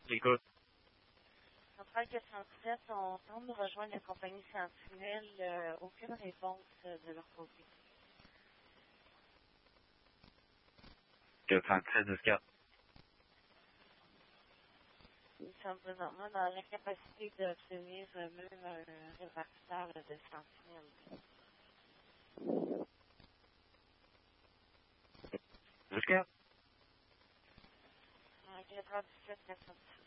J'écoute. Centrale 407, on tente de rejoindre la compagnie Sentinelle. Aucune réponse de leur côté. 413-4. Nous sommes présentement dans l'incapacité d'obtenir même un répartiteur de Sentinelle. 4. 97 417.